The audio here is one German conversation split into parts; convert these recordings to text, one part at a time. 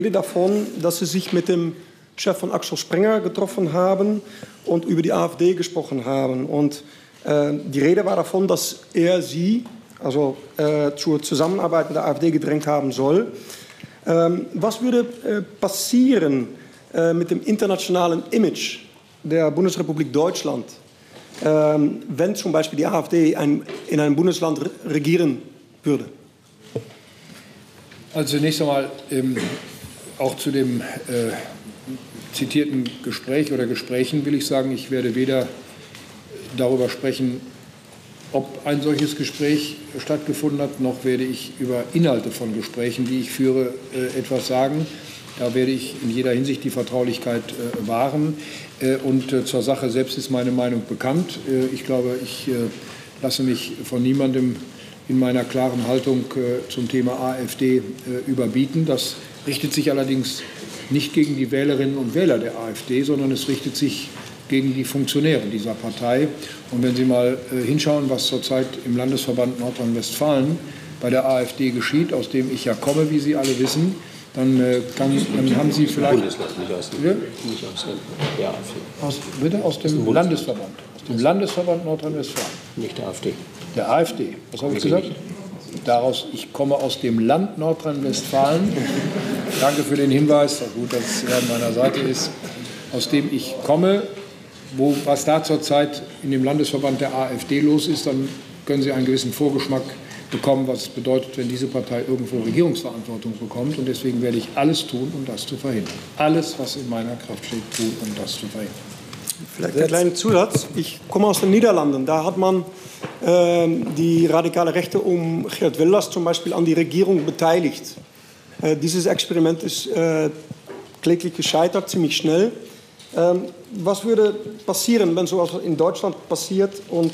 davon, dass Sie sich mit dem Chef von Axel Springer getroffen haben und über die AfD gesprochen haben. Und die Rede war davon, dass er Sie, also zur Zusammenarbeit mit der AfD gedrängt haben soll. Was würde passieren mit dem internationalen Image der Bundesrepublik Deutschland, wenn zum Beispiel die AfD in einem Bundesland regieren würde? Also zunächst einmal auch zu dem zitierten Gespräch oder Gesprächen will ich sagen, ich werde weder darüber sprechen, ob ein solches Gespräch stattgefunden hat, noch werde ich über Inhalte von Gesprächen, die ich führe, etwas sagen. Da werde ich in jeder Hinsicht die Vertraulichkeit wahren. Und zur Sache selbst ist meine Meinung bekannt. Ich glaube, ich lasse mich von niemandem in meiner klaren Haltung zum Thema AfD überbieten. Das richtet sich allerdings nicht gegen die Wählerinnen und Wähler der AfD, sondern es richtet sich gegen die Funktionäre dieser Partei. Und wenn Sie mal hinschauen, was zurzeit im Landesverband Nordrhein-Westfalen bei der AfD geschieht, aus dem ich ja komme, wie Sie alle wissen, dann haben Sie vielleicht... Bundesland, nicht aus dem der AfD. Aus dem Landesverband. Aus dem Landesverband Nordrhein-Westfalen. Nicht der AfD. Der AfD. Was habe ich gesagt? Ich komme aus dem Land Nordrhein-Westfalen. Danke für den Hinweis. Gut, dass er an meiner Seite ist. Aus dem ich komme, was da zurzeit in dem Landesverband der AfD los ist, dann können Sie einen gewissen Vorgeschmack bekommen, was es bedeutet, wenn diese Partei irgendwo Regierungsverantwortung bekommt. Und deswegen werde ich alles tun, um das zu verhindern. Alles, was in meiner Kraft steht, tun, um das zu verhindern. Vielleicht ein kleiner Zusatz. Ich komme aus den Niederlanden. Da hat man die radikale Rechte um Geert Wilders zum Beispiel an die Regierung beteiligt. Dieses Experiment ist kläglich gescheitert, ziemlich schnell. Was würde passieren, wenn sowas in Deutschland passiert? Und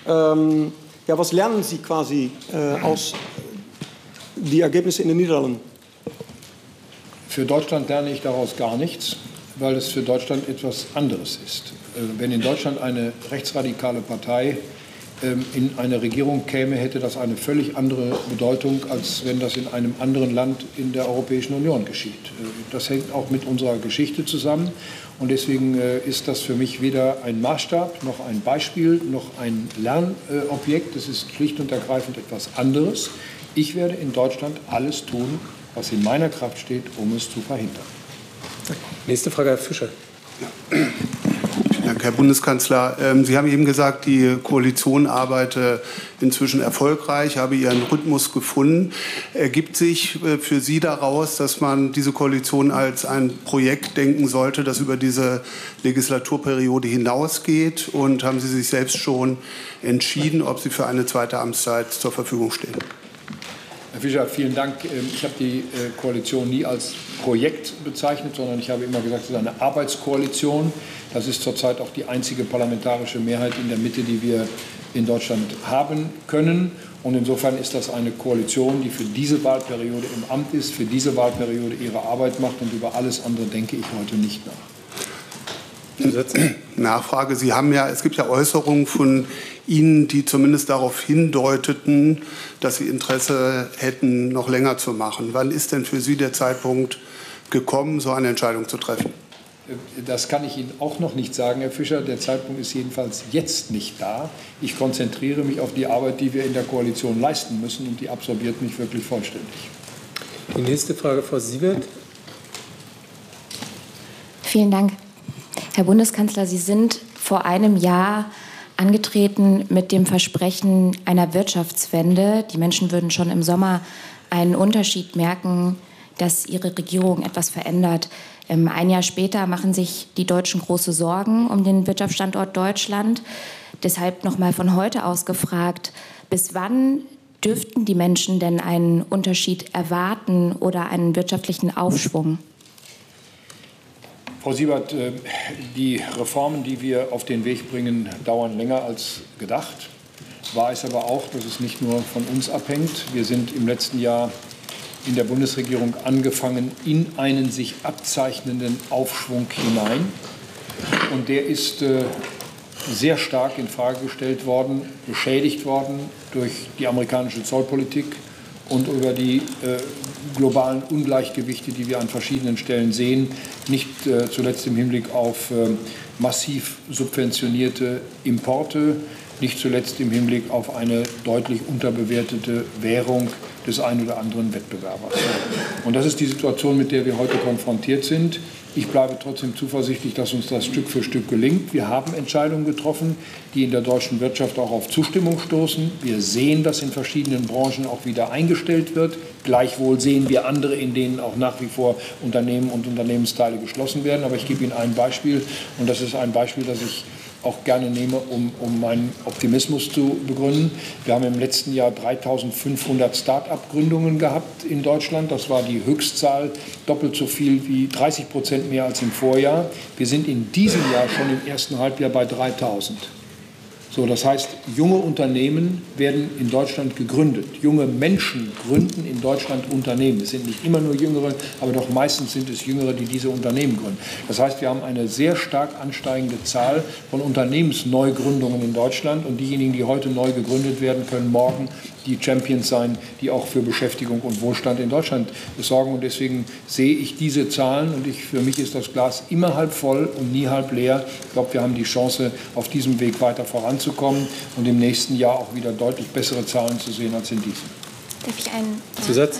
was lernen Sie quasi aus den Ergebnissen in den Niederlanden? Für Deutschland lerne ich daraus gar nichts, weil es für Deutschland etwas anderes ist. Wenn in Deutschland eine rechtsradikale Partei in eine Regierung käme, hätte das eine völlig andere Bedeutung, als wenn das in einem anderen Land in der Europäischen Union geschieht. Das hängt auch mit unserer Geschichte zusammen. Und deswegen ist das für mich weder ein Maßstab, noch ein Beispiel, noch ein Lernobjekt. Es ist schlicht und ergreifend etwas anderes. Ich werde in Deutschland alles tun, was in meiner Kraft steht, um es zu verhindern. Nächste Frage, Herr Fischer. Danke, Herr Bundeskanzler. Sie haben eben gesagt, die Koalition arbeite inzwischen erfolgreich, habe ihren Rhythmus gefunden. Ergibt sich für Sie daraus, dass man diese Koalition als ein Projekt denken sollte, das über diese Legislaturperiode hinausgeht? Und haben Sie sich selbst schon entschieden, ob Sie für eine zweite Amtszeit zur Verfügung stehen? Herr Fischer, vielen Dank. Ich habe die Koalition nie als Projekt bezeichnet, sondern ich habe immer gesagt, es ist eine Arbeitskoalition. Das ist zurzeit auch die einzige parlamentarische Mehrheit in der Mitte, die wir in Deutschland haben können. Und insofern ist das eine Koalition, die für diese Wahlperiode im Amt ist, für diese Wahlperiode ihre Arbeit macht. Und über alles andere denke ich heute nicht nach. Nachfrage. Es gibt ja Äußerungen von Ihnen, die zumindest darauf hindeuteten, dass Sie Interesse hätten, noch länger zu machen. Wann ist denn für Sie der Zeitpunkt gekommen, so eine Entscheidung zu treffen? Das kann ich Ihnen auch noch nicht sagen, Herr Fischer. Der Zeitpunkt ist jedenfalls jetzt nicht da. Ich konzentriere mich auf die Arbeit, die wir in der Koalition leisten müssen, und die absorbiert mich wirklich vollständig. Die nächste Frage, Frau Siewert. Vielen Dank. Herr Bundeskanzler, Sie sind vor einem Jahr angetreten mit dem Versprechen einer Wirtschaftswende. Die Menschen würden schon im Sommer einen Unterschied merken, dass Ihre Regierung etwas verändert. Ein Jahr später machen sich die Deutschen große Sorgen um den Wirtschaftsstandort Deutschland. Deshalb noch mal von heute aus gefragt, bis wann dürften die Menschen denn einen Unterschied erwarten oder einen wirtschaftlichen Aufschwung? Frau Siewert, die Reformen, die wir auf den Weg bringen, dauern länger als gedacht. Wahr ist aber auch, dass es nicht nur von uns abhängt. Wir sind im letzten Jahr in der Bundesregierung angefangen in einen sich abzeichnenden Aufschwung hinein. Und der ist sehr stark in Frage gestellt worden, beschädigt worden durch die amerikanische Zollpolitik, und über die globalen Ungleichgewichte, die wir an verschiedenen Stellen sehen, nicht zuletzt im Hinblick auf massiv subventionierte Importe, nicht zuletzt im Hinblick auf eine deutlich unterbewertete Währung des einen oder anderen Wettbewerbers. Und das ist die Situation, mit der wir heute konfrontiert sind. Ich bleibe trotzdem zuversichtlich, dass uns das Stück für Stück gelingt. Wir haben Entscheidungen getroffen, die in der deutschen Wirtschaft auch auf Zustimmung stoßen. Wir sehen, dass in verschiedenen Branchen auch wieder eingestellt wird. Gleichwohl sehen wir andere, in denen auch nach wie vor Unternehmen und Unternehmensteile geschlossen werden. Aber ich gebe Ihnen ein Beispiel, und das ist ein Beispiel, das ich auch gerne nehme, um meinen Optimismus zu begründen. Wir haben im letzten Jahr 3.500 Start-up-Gründungen gehabt in Deutschland. Das war die Höchstzahl, doppelt so viel wie 30% mehr als im Vorjahr. Wir sind in diesem Jahr schon im ersten Halbjahr bei 3.000. So, das heißt, junge Unternehmen werden in Deutschland gegründet. Junge Menschen gründen in Deutschland Unternehmen. Es sind nicht immer nur Jüngere, aber doch meistens sind es Jüngere, die diese Unternehmen gründen. Das heißt, wir haben eine sehr stark ansteigende Zahl von Unternehmensneugründungen in Deutschland. Und diejenigen, die heute neu gegründet werden, können morgen die Champions sein, die auch für Beschäftigung und Wohlstand in Deutschland sorgen. Und deswegen sehe ich diese Zahlen, und für mich ist das Glas immer halb voll und nie halb leer. Ich glaube, wir haben die Chance, auf diesem Weg weiter voranzukommen und im nächsten Jahr auch wieder deutlich bessere Zahlen zu sehen als in diesem. Darf ich einen Zusatz?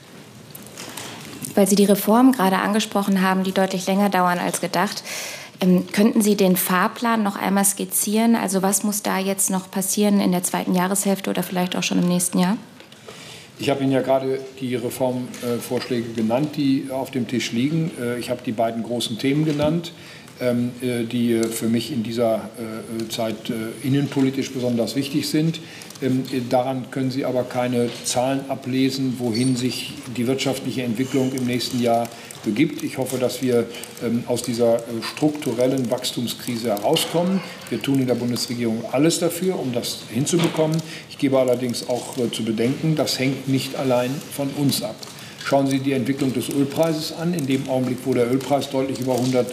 Weil Sie die Reformen gerade angesprochen haben, die deutlich länger dauern als gedacht. Könnten Sie den Fahrplan noch einmal skizzieren? Also was muss da jetzt noch passieren in der zweiten Jahreshälfte oder vielleicht auch schon im nächsten Jahr? Ich habe Ihnen ja gerade die Reformvorschläge genannt, die auf dem Tisch liegen. Ich habe die beiden großen Themen genannt, die für mich in dieser Zeit innenpolitisch besonders wichtig sind. Daran können Sie aber keine Zahlen ablesen, wohin sich die wirtschaftliche Entwicklung im nächsten Jahr begibt. Ich hoffe, dass wir aus dieser strukturellen Wachstumskrise herauskommen. Wir tun in der Bundesregierung alles dafür, um das hinzubekommen. Ich gebe allerdings auch zu bedenken, das hängt nicht allein von uns ab. Schauen Sie die Entwicklung des Ölpreises an. In dem Augenblick, wo der Ölpreis deutlich über $100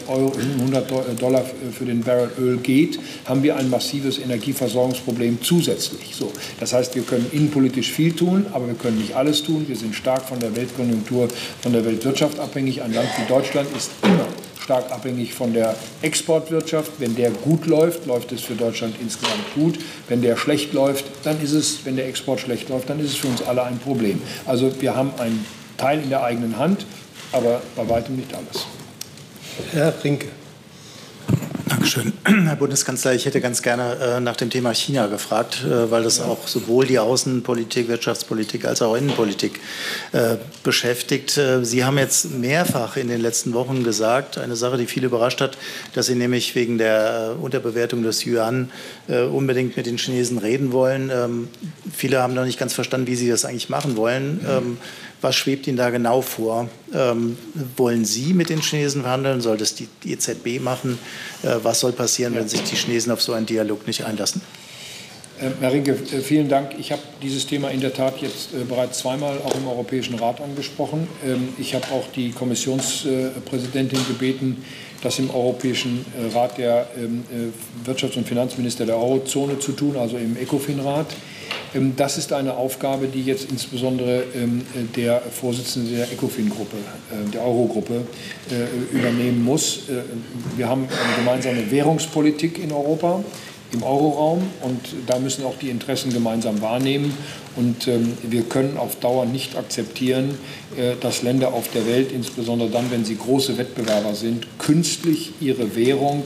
für den Barrel Öl geht, haben wir ein massives Energieversorgungsproblem zusätzlich. So, das heißt, wir können innenpolitisch viel tun, aber wir können nicht alles tun. Wir sind stark von der Weltkonjunktur, von der Weltwirtschaft abhängig. Ein Land wie Deutschland ist immer stark abhängig von der Exportwirtschaft. Wenn der gut läuft, läuft es für Deutschland insgesamt gut. Wenn der schlecht läuft, dann ist es, wenn der Export schlecht läuft, dann ist es für uns alle ein Problem. Also wir haben ein Teil in der eigenen Hand, aber bei weitem nicht alles. Herr Rinke. Dankeschön. Herr Bundeskanzler, ich hätte ganz gerne nach dem Thema China gefragt, weil das auch sowohl die Außenpolitik, Wirtschaftspolitik als auch Innenpolitik beschäftigt. Sie haben jetzt mehrfach in den letzten Wochen gesagt, eine Sache, die viele überrascht hat, dass Sie nämlich wegen der Unterbewertung des Yuan unbedingt mit den Chinesen reden wollen. Viele haben noch nicht ganz verstanden, wie Sie das eigentlich machen wollen. Was schwebt Ihnen da genau vor? Wollen Sie mit den Chinesen verhandeln? Soll das die EZB machen? Was soll passieren, wenn sich die Chinesen auf so einen Dialog nicht einlassen? Herr Rinke, vielen Dank. Ich habe dieses Thema in der Tat jetzt bereits zweimal auch im Europäischen Rat angesprochen. Ich habe auch die Kommissionspräsidentin gebeten, das im Europäischen Rat der Wirtschafts- und Finanzminister der Eurozone zu tun, also im ECOFIN-Rat. Das ist eine Aufgabe, die jetzt insbesondere der Vorsitzende der ECOFIN-Gruppe, der Eurogruppe, übernehmen muss. Wir haben eine gemeinsame Währungspolitik in Europa, im Euroraum, und da müssen auch die Interessen gemeinsam wahrnehmen. Und wir können auf Dauer nicht akzeptieren, dass Länder auf der Welt, insbesondere dann, wenn sie große Wettbewerber sind, künstlich ihre Währung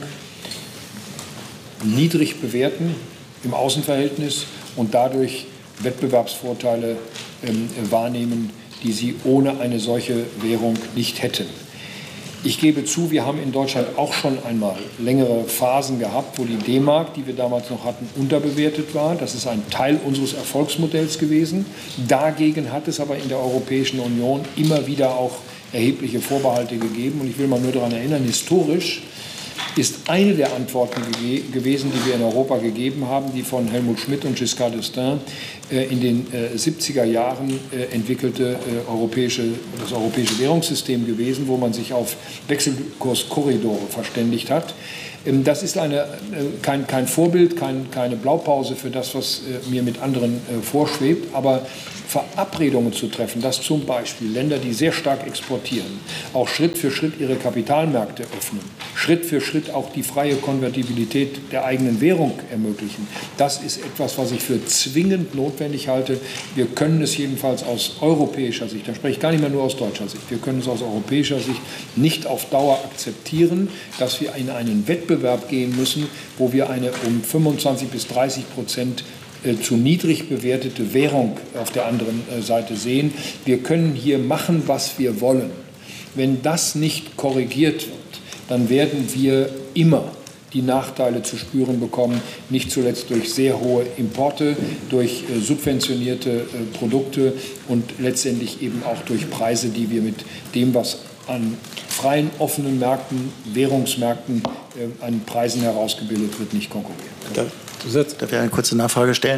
niedrig bewerten im Außenverhältnis und dadurch Wettbewerbsvorteile wahrnehmen, die sie ohne eine solche Währung nicht hätten. Ich gebe zu, wir haben in Deutschland auch schon einmal längere Phasen gehabt, wo die D-Mark, die wir damals noch hatten, unterbewertet war. Das ist ein Teil unseres Erfolgsmodells gewesen. Dagegen hat es aber in der Europäischen Union immer wieder auch erhebliche Vorbehalte gegeben. Und ich will mal nur daran erinnern, historisch ist eine der Antworten gewesen, die wir in Europa gegeben haben, die von Helmut Schmidt und Giscard d'Estaing in den 70er Jahren entwickelte das europäische Währungssystem gewesen, wo man sich auf Wechselkurskorridore verständigt hat. Das ist kein Vorbild, keine Blaupause für das, was mir mit anderen vorschwebt, aber Verabredungen zu treffen, dass zum Beispiel Länder, die sehr stark exportieren, auch Schritt für Schritt ihre Kapitalmärkte öffnen, Schritt für Schritt auch die freie Konvertibilität der eigenen Währung ermöglichen. Das ist etwas, was ich für zwingend notwendig halte. Wir können es jedenfalls aus europäischer Sicht, da spreche ich gar nicht mehr nur aus deutscher Sicht, wir können es aus europäischer Sicht nicht auf Dauer akzeptieren, dass wir in einen Wettbewerb gehen müssen, wo wir eine um 25 bis 30% zu niedrig bewertete Währung auf der anderen Seite sehen. Wir können hier machen, was wir wollen. Wenn das nicht korrigiert wird, dann werden wir immer die Nachteile zu spüren bekommen, nicht zuletzt durch sehr hohe Importe, durch subventionierte Produkte und letztendlich eben auch durch Preise, die wir mit dem, was an freien, offenen Märkten, Währungsmärkten an Preisen herausgebildet wird, nicht konkurrieren können. Darf ich eine kurze Nachfrage stellen?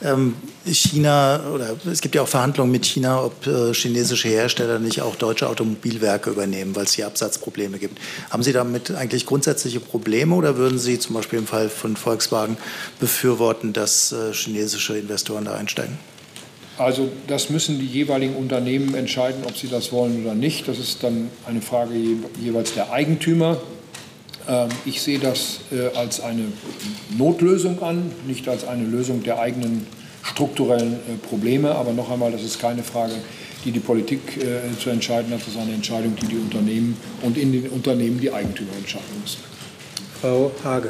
China, oder es gibt ja auch Verhandlungen mit China, ob chinesische Hersteller nicht auch deutsche Automobilwerke übernehmen, weil es hier Absatzprobleme gibt. Haben Sie damit eigentlich grundsätzliche Probleme oder würden Sie zum Beispiel im Fall von Volkswagen befürworten, dass chinesische Investoren da einsteigen? Also das müssen die jeweiligen Unternehmen entscheiden, ob sie das wollen oder nicht. Das ist dann eine Frage jeweils der Eigentümer. Ich sehe das als eine Notlösung an, nicht als eine Lösung der eigenen strukturellen Probleme. Aber noch einmal, das ist keine Frage, die die Politik zu entscheiden hat. Das ist eine Entscheidung, die die Unternehmen und in den Unternehmen die Eigentümer entscheiden müssen. Frau Hage.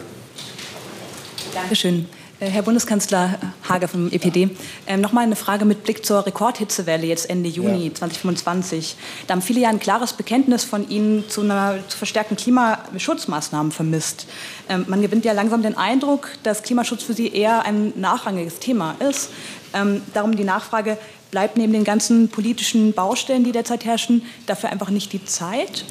Dankeschön. Herr Bundeskanzler Hager vom EPD, nochmal eine Frage mit Blick zur Rekordhitzewelle jetzt Ende Juni 2025. Da haben viele ja ein klares Bekenntnis von Ihnen zu verstärkten Klimaschutzmaßnahmen vermisst. Man gewinnt ja langsam den Eindruck, dass Klimaschutz für Sie eher ein nachrangiges Thema ist. Darum die Nachfrage, bleibt neben den ganzen politischen Baustellen, die derzeit herrschen, dafür einfach nicht die Zeit?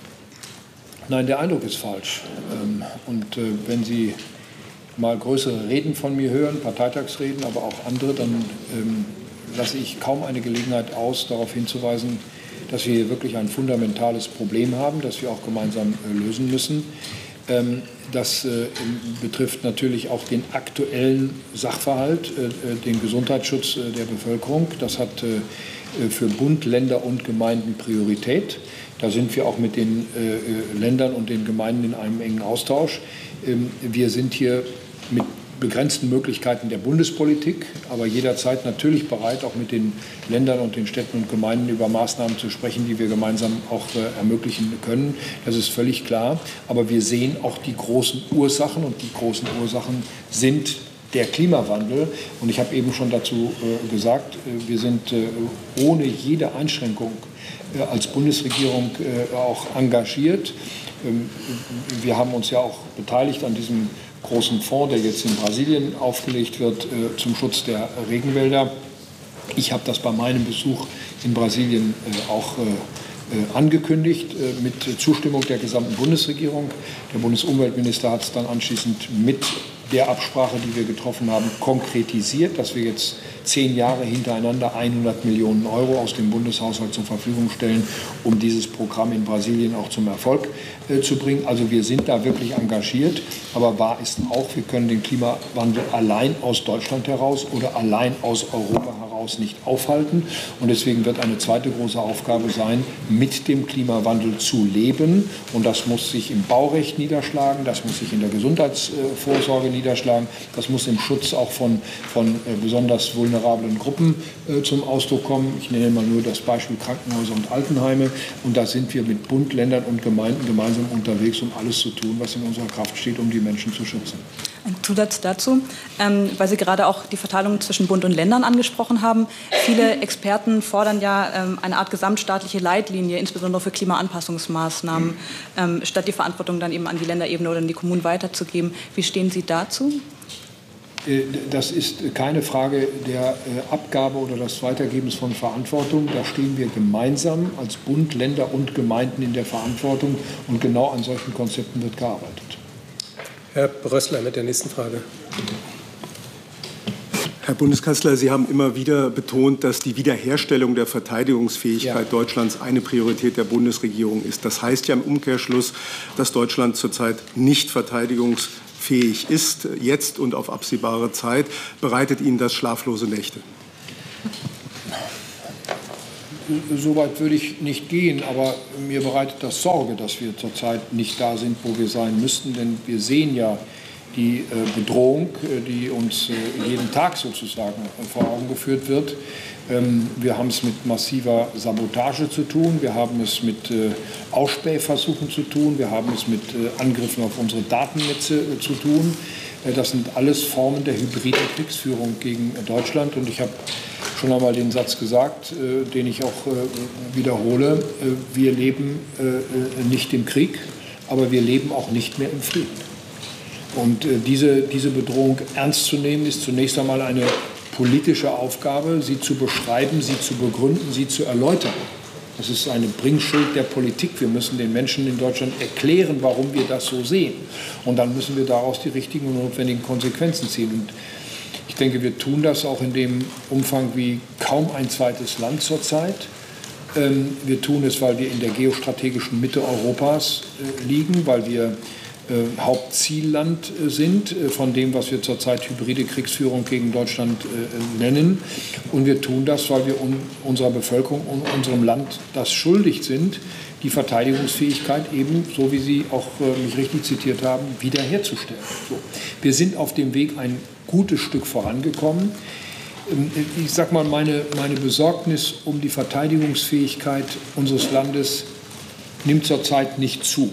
Nein, der Eindruck ist falsch. Wenn Sie mal größere Reden von mir hören, Parteitagsreden, aber auch andere, dann lasse ich kaum eine Gelegenheit aus, darauf hinzuweisen, dass wir hier wirklich ein fundamentales Problem haben, das wir auch gemeinsam lösen müssen. Das betrifft natürlich auch den aktuellen Sachverhalt, den Gesundheitsschutz der Bevölkerung. Das hat für Bund, Länder und Gemeinden Priorität. Da sind wir auch mit den Ländern und den Gemeinden in einem engen Austausch. Wir sind hier mit begrenzten Möglichkeiten der Bundespolitik, aber jederzeit natürlich bereit, auch mit den Ländern und den Städten und Gemeinden über Maßnahmen zu sprechen, die wir gemeinsam auch ermöglichen können. Das ist völlig klar. Aber wir sehen auch die großen Ursachen, und die großen Ursachen sind der Klimawandel. Und ich habe eben schon dazu gesagt, wir sind ohne jede Einschränkung als Bundesregierung auch engagiert. Wir haben uns ja auch beteiligt an diesem großen Fonds, der jetzt in Brasilien aufgelegt wird, zum Schutz der Regenwälder. Ich habe das bei meinem Besuch in Brasilien auch angekündigt, mit Zustimmung der gesamten Bundesregierung. Der Bundesumweltminister hat es dann anschließend mit der Absprache, die wir getroffen haben, konkretisiert, dass wir jetzt 10 Jahre hintereinander 100 Millionen Euro aus dem Bundeshaushalt zur Verfügung stellen, um dieses Programm in Brasilien auch zum Erfolg zu bringen. Also wir sind da wirklich engagiert. Aber wahr ist auch, wir können den Klimawandel allein aus Deutschland heraus oder allein aus Europa heraus nicht aufhalten. Und deswegen wird eine zweite große Aufgabe sein, mit dem Klimawandel zu leben. Und das muss sich im Baurecht niederschlagen, das muss sich in der Gesundheitsvorsorge niederschlagen, das muss im Schutz auch von besonders vulnerablen Gruppen zum Ausdruck kommen. Ich nenne mal nur das Beispiel Krankenhäuser und Altenheime. Und da sind wir mit Bund, Ländern und Gemeinden gemeinsam unterwegs, um alles zu tun, was in unserer Kraft steht, um die Menschen zu schützen. Ein Zusatz dazu, weil Sie gerade auch die Verteilung zwischen Bund und Ländern angesprochen haben. Viele Experten fordern ja eine Art gesamtstaatliche Leitlinie, insbesondere für Klimaanpassungsmaßnahmen, statt die Verantwortung dann eben an die Länderebene oder an die Kommunen weiterzugeben. Wie stehen Sie dazu? Das ist keine Frage der Abgabe oder des Weitergebens von Verantwortung. Da stehen wir gemeinsam als Bund, Länder und Gemeinden in der Verantwortung. Und genau an solchen Konzepten wird gearbeitet. Herr Brössler mit der nächsten Frage. Herr Bundeskanzler, Sie haben immer wieder betont, dass die Wiederherstellung der Verteidigungsfähigkeit Deutschlands eine Priorität der Bundesregierung ist. Das heißt ja im Umkehrschluss, dass Deutschland zurzeit nicht verteidigungsfähig ist, jetzt und auf absehbare Zeit. Bereitet Ihnen das schlaflose Nächte? So weit würde ich nicht gehen, aber mir bereitet das Sorge, dass wir zurzeit nicht da sind, wo wir sein müssten. Denn wir sehen ja die Bedrohung, die uns jeden Tag sozusagen vor Augen geführt wird. Wir haben es mit massiver Sabotage zu tun, wir haben es mit Ausspähversuchen zu tun, wir haben es mit Angriffen auf unsere Datennetze zu tun. Das sind alles Formen der hybriden Kriegsführung gegen Deutschland. Und ich habe schon einmal den Satz gesagt, den ich auch wiederhole. Wir leben nicht im Krieg, aber wir leben auch nicht mehr im Frieden. Und diese Bedrohung ernst zu nehmen, ist zunächst einmal eine politische Aufgabe, sie zu beschreiben, sie zu begründen, sie zu erläutern. Das ist eine Bringschuld der Politik. Wir müssen den Menschen in Deutschland erklären, warum wir das so sehen. Und dann müssen wir daraus die richtigen und notwendigen Konsequenzen ziehen. Und ich denke, wir tun das auch in dem Umfang wie kaum ein zweites Land zurzeit. Wir tun es, weil wir in der geostrategischen Mitte Europas liegen, weil wir Hauptzielland sind von dem, was wir zurzeit hybride Kriegsführung gegen Deutschland nennen. Und wir tun das, weil wir unserer Bevölkerung und unserem Land das schuldig sind, die Verteidigungsfähigkeit eben, so wie Sie auch mich richtig zitiert haben, wiederherzustellen. So. Wir sind auf dem Weg ein gutes Stück vorangekommen. Ich sage mal, meine Besorgnis um die Verteidigungsfähigkeit unseres Landes nimmt zurzeit nicht zu.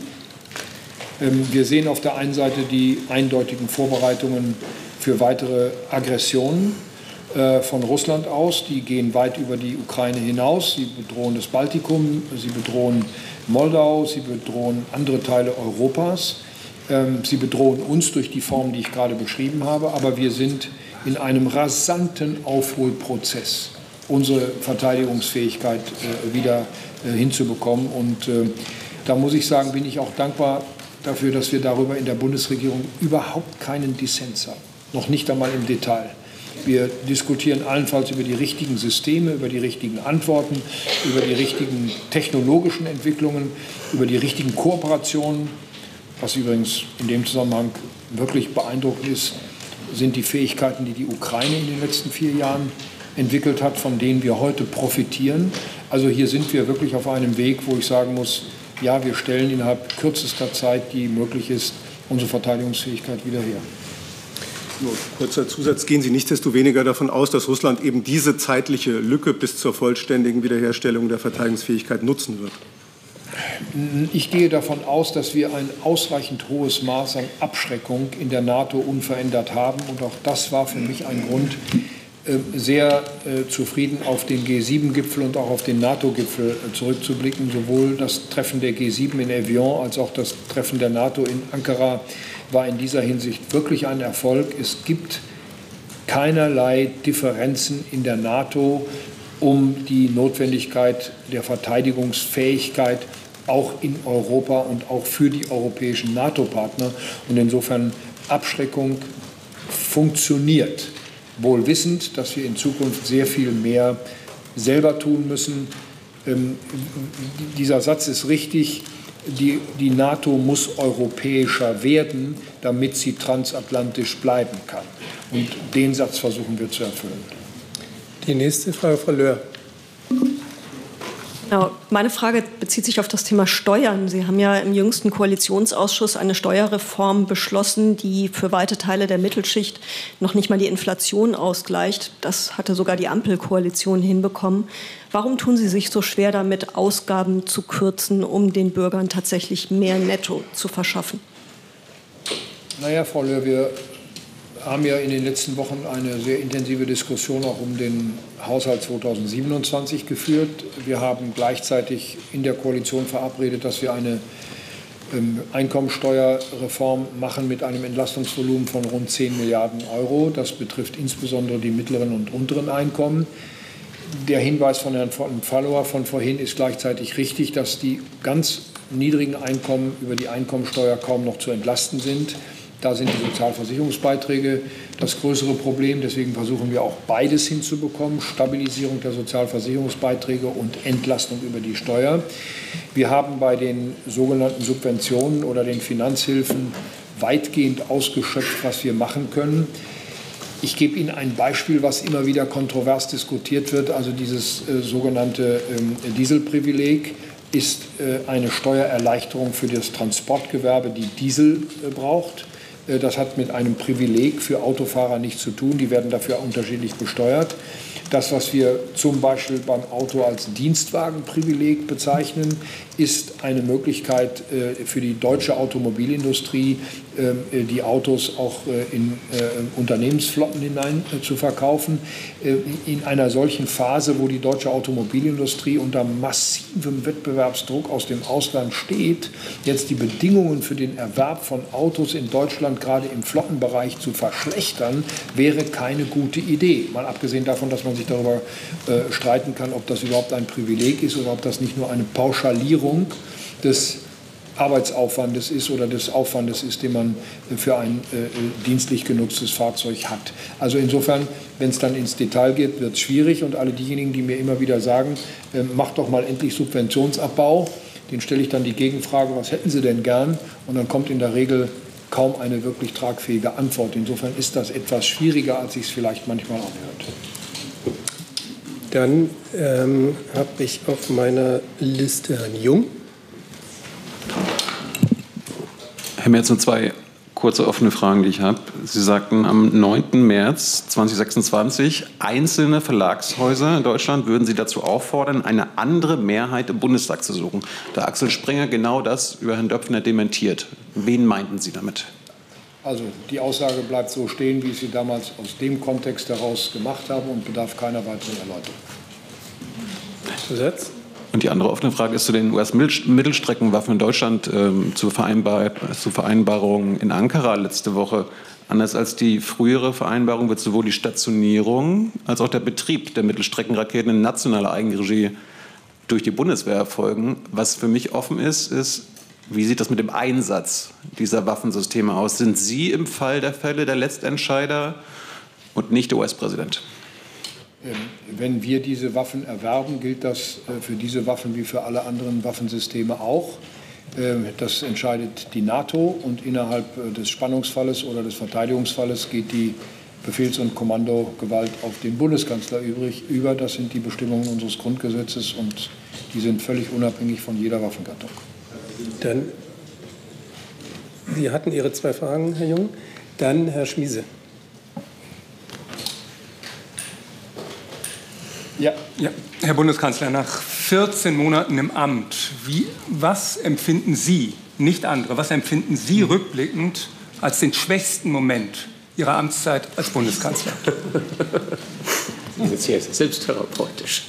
Wir sehen auf der einen Seite die eindeutigen Vorbereitungen für weitere Aggressionen von Russland aus. Die gehen weit über die Ukraine hinaus. Sie bedrohen das Baltikum, sie bedrohen Moldau, sie bedrohen andere Teile Europas. Sie bedrohen uns durch die Formen, die ich gerade beschrieben habe. Aber wir sind in einem rasanten Aufholprozess, unsere Verteidigungsfähigkeit wieder hinzubekommen. Und da muss ich sagen, bin ich auch dankbar dafür, dass wir darüber in der Bundesregierung überhaupt keinen Dissens haben. Noch nicht einmal im Detail. Wir diskutieren allenfalls über die richtigen Systeme, über die richtigen Antworten, über die richtigen technologischen Entwicklungen, über die richtigen Kooperationen. Was übrigens in dem Zusammenhang wirklich beeindruckend ist, sind die Fähigkeiten, die die Ukraine in den letzten 4 Jahren entwickelt hat, von denen wir heute profitieren. Also hier sind wir wirklich auf einem Weg, wo ich sagen muss, ja, wir stellen innerhalb kürzester Zeit, die möglich ist, unsere Verteidigungsfähigkeit wieder her. Nur kurzer Zusatz. Gehen Sie nichtsdestoweniger davon aus, dass Russland eben diese zeitliche Lücke bis zur vollständigen Wiederherstellung der Verteidigungsfähigkeit nutzen wird? Ich gehe davon aus, dass wir ein ausreichend hohes Maß an Abschreckung in der NATO unverändert haben. Und auch das war für mich ein Grund, sehr zufrieden auf den G7-Gipfel und auch auf den NATO-Gipfel zurückzublicken. Sowohl das Treffen der G7 in Evian als auch das Treffen der NATO in Ankara war in dieser Hinsicht wirklich ein Erfolg. Es gibt keinerlei Differenzen in der NATO um die Notwendigkeit der Verteidigungsfähigkeit auch in Europa und auch für die europäischen NATO-Partner. Und insofern Abschreckung funktioniert. Wohl wissend, dass wir in Zukunft sehr viel mehr selber tun müssen. Dieser Satz ist richtig. Die NATO muss europäischer werden, damit sie transatlantisch bleiben kann. Und den Satz versuchen wir zu erfüllen. Die nächste Frage, Frau Löhr. Ja, meine Frage bezieht sich auf das Thema Steuern. Sie haben ja im jüngsten Koalitionsausschuss eine Steuerreform beschlossen, die für weite Teile der Mittelschicht noch nicht mal die Inflation ausgleicht. Das hatte sogar die Ampelkoalition hinbekommen. Warum tun Sie sich so schwer damit, Ausgaben zu kürzen, um den Bürgern tatsächlich mehr Netto zu verschaffen? Naja, Frau Löhr, wir haben ja in den letzten Wochen eine sehr intensive Diskussion auch um den Haushalt 2027 geführt. Wir haben gleichzeitig in der Koalition verabredet, dass wir eine Einkommensteuerreform machen mit einem Entlastungsvolumen von rund 10 Milliarden Euro. Das betrifft insbesondere die mittleren und unteren Einkommen. Der Hinweis von Herrn Pfallower von vorhin ist gleichzeitig richtig, dass die ganz niedrigen Einkommen über die Einkommensteuer kaum noch zu entlasten sind. Da sind die Sozialversicherungsbeiträge das größere Problem. Deswegen versuchen wir auch beides hinzubekommen, Stabilisierung der Sozialversicherungsbeiträge und Entlastung über die Steuer. Wir haben bei den sogenannten Subventionen oder den Finanzhilfen weitgehend ausgeschöpft, was wir machen können. Ich gebe Ihnen ein Beispiel, was immer wieder kontrovers diskutiert wird. Also dieses sogenannte Dieselprivileg ist eine Steuererleichterung für das Transportgewerbe, die Diesel braucht. Das hat mit einem Privileg für Autofahrer nichts zu tun. Die werden dafür unterschiedlich besteuert. Das, was wir zum Beispiel beim Auto als Dienstwagenprivileg bezeichnen, ist eine Möglichkeit für die deutsche Automobilindustrie, die Autos auch in Unternehmensflotten hinein zu verkaufen. In einer solchen Phase, wo die deutsche Automobilindustrie unter massivem Wettbewerbsdruck aus dem Ausland steht, jetzt die Bedingungen für den Erwerb von Autos in Deutschland gerade im Flottenbereich zu verschlechtern, wäre keine gute Idee. Mal abgesehen davon, dass man sich darüber streiten kann, ob das überhaupt ein Privileg ist oder ob das nicht nur eine Pauschalierung des Arbeitsaufwandes ist oder des Aufwandes ist, den man für ein dienstlich genutztes Fahrzeug hat. Also insofern, wenn es dann ins Detail geht, wird es schwierig. Und alle diejenigen, die mir immer wieder sagen, macht doch mal endlich Subventionsabbau, denen stelle ich dann die Gegenfrage, was hätten Sie denn gern? Und dann kommt in der Regel kaum eine wirklich tragfähige Antwort. Insofern ist das etwas schwieriger, als sich es vielleicht manchmal anhört. Dann habe ich auf meiner Liste Herrn Jung. Herr Merz, nur zwei kurze offene Fragen, die ich habe. Sie sagten am 9. März 2026, einzelne Verlagshäuser in Deutschland würden Sie dazu auffordern, eine andere Mehrheit im Bundestag zu suchen. Da Axel Springer genau das über Herrn Döpfner dementiert. Wen meinten Sie damit? Also die Aussage bleibt so stehen, wie ich sie damals aus dem Kontext heraus gemacht habe und bedarf keiner weiteren Erläuterung. Zusatz? Und die andere offene Frage ist zu den US-Mittelstreckenwaffen in Deutschland, zur Vereinbarung in Ankara letzte Woche. Anders als die frühere Vereinbarung wird sowohl die Stationierung als auch der Betrieb der Mittelstreckenraketen in nationaler Eigenregie durch die Bundeswehr erfolgen. Was für mich offen ist, wie sieht das mit dem Einsatz dieser Waffensysteme aus? Sind Sie im Fall der Fälle der Letztentscheider und nicht der US-Präsident? Wenn wir diese Waffen erwerben, gilt das für diese Waffen wie für alle anderen Waffensysteme auch. Das entscheidet die NATO und innerhalb des Spannungsfalles oder des Verteidigungsfalles geht die Befehls- und Kommandogewalt auf den Bundeskanzler über. Das sind die Bestimmungen unseres Grundgesetzes und die sind völlig unabhängig von jeder Waffengattung. Dann, Sie hatten Ihre zwei Fragen, Herr Jung. Dann Herr Schmiese. Ja. Herr Bundeskanzler, nach 14 Monaten im Amt, was empfinden Sie, nicht andere, was empfinden Sie rückblickend als den schwächsten Moment Ihrer Amtszeit als Bundeskanzler? Das ist jetzt selbsttherapeutisch.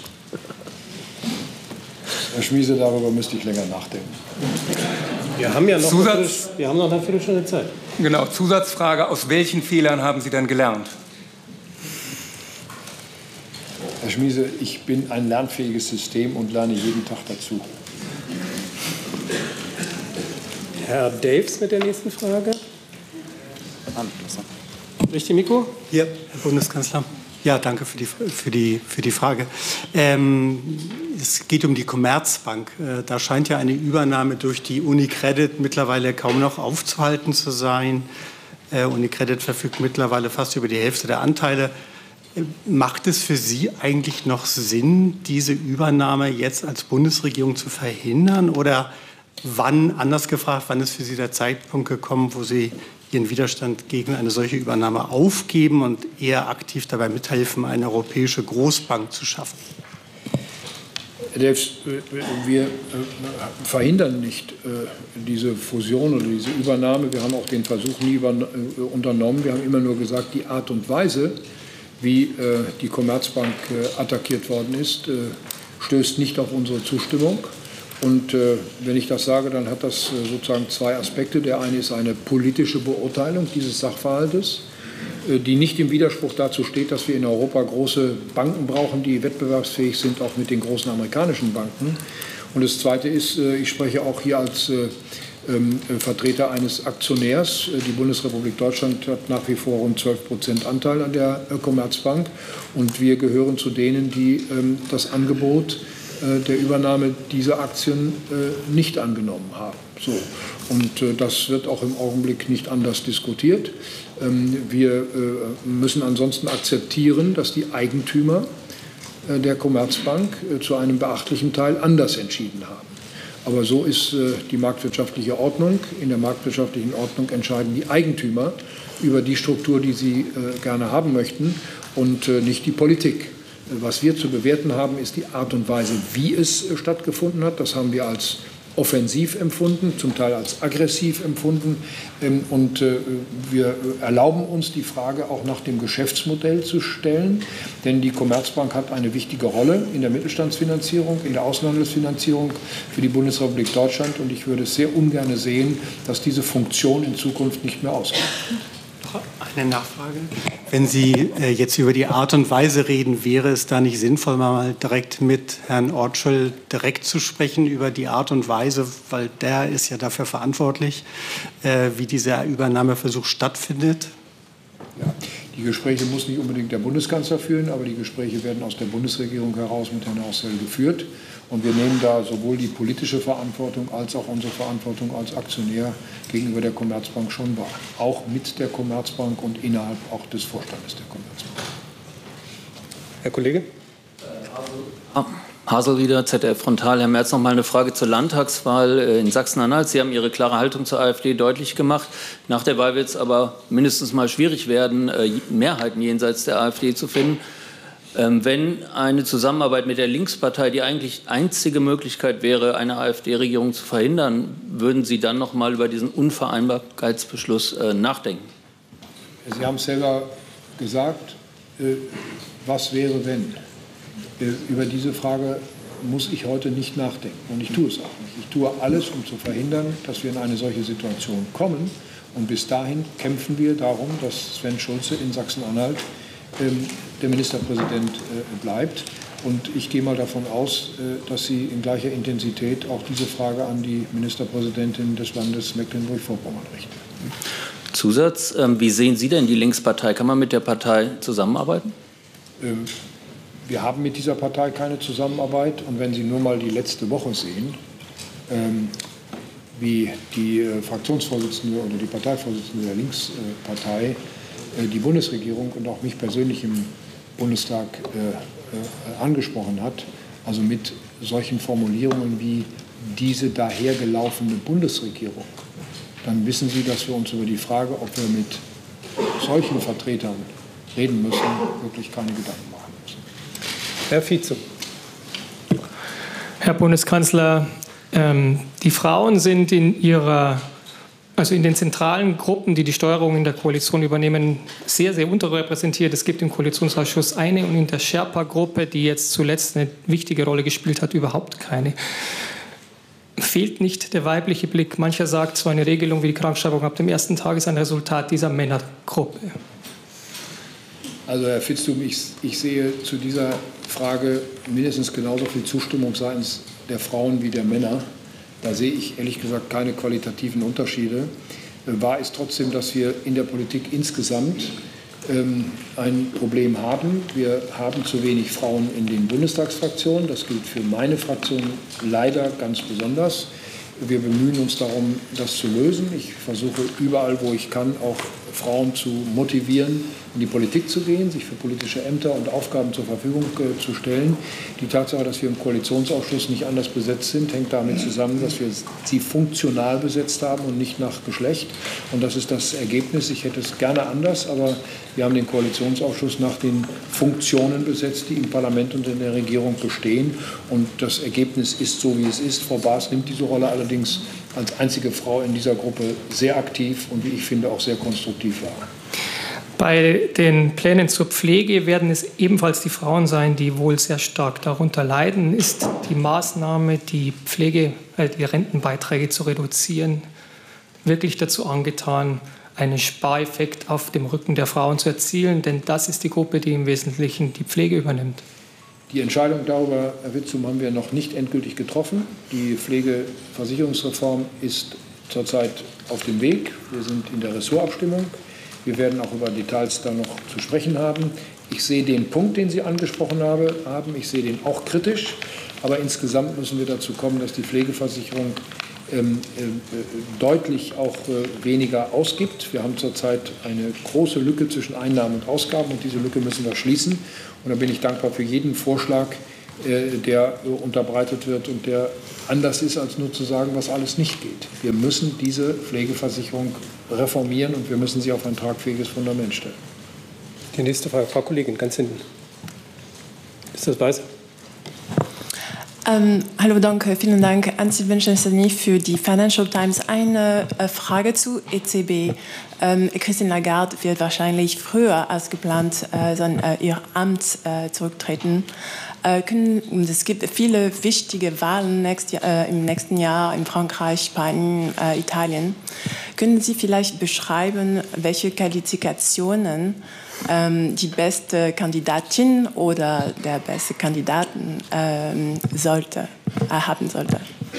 Herr Schmiese, darüber müsste ich länger nachdenken. Wir haben ja noch eine Viertelstunde Zeit. Genau, Zusatzfrage, aus welchen Fehlern haben Sie denn gelernt? Herr Schmiese, ich bin ein lernfähiges System und lerne jeden Tag dazu. Herr Daves mit der nächsten Frage. Richtig, Mikro? Ja, Herr Bundeskanzler. Ja, danke für die Frage. Es geht um die Commerzbank. Da scheint ja eine Übernahme durch die UniCredit mittlerweile kaum noch aufzuhalten zu sein. UniCredit verfügt mittlerweile fast über die Hälfte der Anteile. Macht es für Sie eigentlich noch Sinn, diese Übernahme jetzt als Bundesregierung zu verhindern? Oder anders gefragt, wann ist für Sie der Zeitpunkt gekommen, wo Sie Ihren Widerstand gegen eine solche Übernahme aufgeben und eher aktiv dabei mithelfen, eine europäische Großbank zu schaffen? Herr Daves, wir verhindern nicht diese Fusion oder diese Übernahme. Wir haben auch den Versuch nie unternommen. Wir haben immer nur gesagt, die Art und Weise, wie die Commerzbank attackiert worden ist, stößt nicht auf unsere Zustimmung. Und wenn ich das sage, dann hat das sozusagen zwei Aspekte. Der eine ist eine politische Beurteilung dieses Sachverhaltes, die nicht im Widerspruch dazu steht, dass wir in Europa große Banken brauchen, die wettbewerbsfähig sind, auch mit den großen amerikanischen Banken. Und das Zweite ist, ich spreche auch hier als Vertreter eines Aktionärs. Die Bundesrepublik Deutschland hat nach wie vor rund 12% Anteil an der Commerzbank. Und wir gehören zu denen, die das Angebot der Übernahme dieser Aktien nicht angenommen haben. So. Und das wird auch im Augenblick nicht anders diskutiert. Wir müssen ansonsten akzeptieren, dass die Eigentümer der Commerzbank zu einem beachtlichen Teil anders entschieden haben. Aber so ist die marktwirtschaftliche Ordnung. In der marktwirtschaftlichen Ordnung entscheiden die Eigentümer über die Struktur, die sie gerne haben möchten, und nicht die Politik. Was wir zu bewerten haben, ist die Art und Weise, wie es stattgefunden hat. Das haben wir als offensiv empfunden, zum Teil als aggressiv empfunden. Und wir erlauben uns, die Frage auch nach dem Geschäftsmodell zu stellen. Denn die Commerzbank hat eine wichtige Rolle in der Mittelstandsfinanzierung, in der Außenhandelsfinanzierung für die Bundesrepublik Deutschland. Und ich würde es sehr ungern sehen, dass diese Funktion in Zukunft nicht mehr ausreicht. Eine Nachfrage. Wenn Sie jetzt über die Art und Weise reden, wäre es da nicht sinnvoll, mal direkt mit Herrn Ortschel direkt zu sprechen über die Art und Weise, weil der ist ja dafür verantwortlich, wie dieser Übernahmeversuch stattfindet? Ja, die Gespräche muss nicht unbedingt der Bundeskanzler führen, aber die Gespräche werden aus der Bundesregierung heraus mit Herrn Ortschel geführt. Und wir nehmen da sowohl die politische Verantwortung als auch unsere Verantwortung als Aktionär gegenüber der Commerzbank schon wahr. Auch mit der Commerzbank und innerhalb auch des Vorstandes der Commerzbank. Herr Kollege? Hasel wieder, ZDF Frontal. Herr Merz, noch mal eine Frage zur Landtagswahl in Sachsen-Anhalt. Sie haben Ihre klare Haltung zur AfD deutlich gemacht. Nach der Wahl wird es aber mindestens mal schwierig werden, Mehrheiten jenseits der AfD zu finden. Wenn eine Zusammenarbeit mit der Linkspartei die eigentlich einzige Möglichkeit wäre, eine AfD-Regierung zu verhindern, würden Sie dann noch mal über diesen Unvereinbarkeitsbeschluss nachdenken? Sie haben es selber gesagt, was wäre, wenn? Über diese Frage muss ich heute nicht nachdenken und ich tue es auch nicht. Ich tue alles, um zu verhindern, dass wir in eine solche Situation kommen. Und bis dahin kämpfen wir darum, dass Sven Schulze in Sachsen-Anhalt der Ministerpräsident bleibt. Und ich gehe mal davon aus, dass Sie in gleicher Intensität auch diese Frage an die Ministerpräsidentin des Landes Mecklenburg-Vorpommern richten. Zusatz, wie sehen Sie denn die Linkspartei? Kann man mit der Partei zusammenarbeiten? Wir haben mit dieser Partei keine Zusammenarbeit. Und wenn Sie nur mal die letzte Woche sehen, wie die Fraktionsvorsitzende oder die Parteivorsitzende der Linkspartei die Bundesregierung und auch mich persönlich im Bundestag angesprochen hat, also mit solchen Formulierungen wie diese dahergelaufene Bundesregierung, dann wissen Sie, dass wir uns über die Frage, ob wir mit solchen Vertretern reden müssen, wirklich keine Gedanken machen müssen. Herr Vize. Herr Bundeskanzler, die Frauen sind in den zentralen Gruppen, die die Steuerung in der Koalition übernehmen, sehr, sehr unterrepräsentiert. Es gibt im Koalitionsausschuss eine und in der Sherpa-Gruppe, die jetzt zuletzt eine wichtige Rolle gespielt hat, überhaupt keine. Fehlt nicht der weibliche Blick? Mancher sagt, so eine Regelung wie die Krankschreibung ab dem ersten Tag ist ein Resultat dieser Männergruppe. Also Herr Vitzthum, ich sehe zu dieser Frage mindestens genauso viel Zustimmung seitens der Frauen wie der Männer. Da sehe ich ehrlich gesagt keine qualitativen Unterschiede. Wahr ist trotzdem, dass wir in der Politik insgesamt ein Problem haben. Wir haben zu wenig Frauen in den Bundestagsfraktionen. Das gilt für meine Fraktion leider ganz besonders. Wir bemühen uns darum, das zu lösen. Ich versuche überall, wo ich kann, auch Frauen zu motivieren, in die Politik zu gehen, sich für politische Ämter und Aufgaben zur Verfügung zu stellen. Die Tatsache, dass wir im Koalitionsausschuss nicht anders besetzt sind, hängt damit zusammen, dass wir sie funktional besetzt haben und nicht nach Geschlecht. Und das ist das Ergebnis. Ich hätte es gerne anders, aber wir haben den Koalitionsausschuss nach den Funktionen besetzt, die im Parlament und in der Regierung bestehen. Und das Ergebnis ist so, wie es ist. Frau Baas nimmt diese Rolle allerdings als einzige Frau in dieser Gruppe sehr aktiv und, wie ich finde, auch sehr konstruktiv wahr. Bei den Plänen zur Pflege werden es ebenfalls die Frauen sein, die wohl sehr stark darunter leiden. Ist die Maßnahme, die Rentenbeiträge zu reduzieren, wirklich dazu angetan, einen Spareffekt auf dem Rücken der Frauen zu erzielen? Denn das ist die Gruppe, die im Wesentlichen die Pflege übernimmt. Die Entscheidung darüber, Herr Witzum, haben wir noch nicht endgültig getroffen. Die Pflegeversicherungsreform ist zurzeit auf dem Weg. Wir sind in der Ressortabstimmung. Wir werden auch über Details da noch zu sprechen haben. Ich sehe den Punkt, den Sie angesprochen haben. Ich sehe den auch kritisch. Aber insgesamt müssen wir dazu kommen, dass die Pflegeversicherung deutlich auch weniger ausgibt. Wir haben zurzeit eine große Lücke zwischen Einnahmen und Ausgaben und diese Lücke müssen wir schließen. Und da bin ich dankbar für jeden Vorschlag, der unterbreitet wird und der anders ist, als nur zu sagen, was alles nicht geht. Wir müssen diese Pflegeversicherung reformieren und wir müssen sie auf ein tragfähiges Fundament stellen. Die nächste Frage, Frau Kollegin, ganz hinten. Ist das Weiße? Hallo, danke. Vielen Dank an Sie Vincenzo für die Financial Times. Eine Frage zu EZB. Christine Lagarde wird wahrscheinlich früher als geplant ihr Amt zurücktreten. Es gibt viele wichtige Wahlen im nächsten Jahr in Frankreich, Spanien, Italien. Können Sie vielleicht beschreiben, welche Qualifikationen die beste Kandidatin oder der beste Kandidaten haben sollte?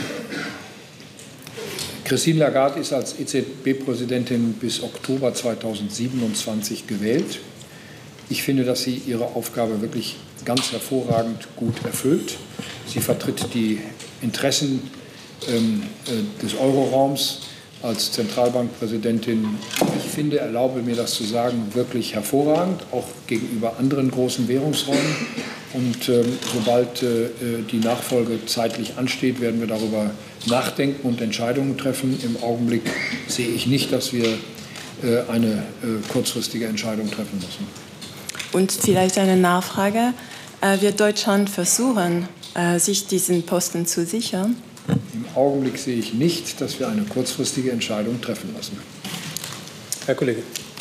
Christine Lagarde ist als EZB-Präsidentin bis Oktober 2027 gewählt. Ich finde, dass sie ihre Aufgabe wirklich ganz hervorragend gut erfüllt. Sie vertritt die Interessen des Euroraums als Zentralbankpräsidentin, ich finde, erlaube mir das zu sagen, wirklich hervorragend, auch gegenüber anderen großen Währungsräumen. Und sobald die Nachfolge zeitlich ansteht, werden wir darüber nachdenken und Entscheidungen treffen. Im Augenblick sehe ich nicht, dass wir eine kurzfristige Entscheidung treffen müssen. Und vielleicht eine Nachfrage. Wird Deutschland versuchen, sich diesen Posten zu sichern? Im Augenblick sehe ich nicht, dass wir eine kurzfristige Entscheidung treffen müssen. Herr Kollege.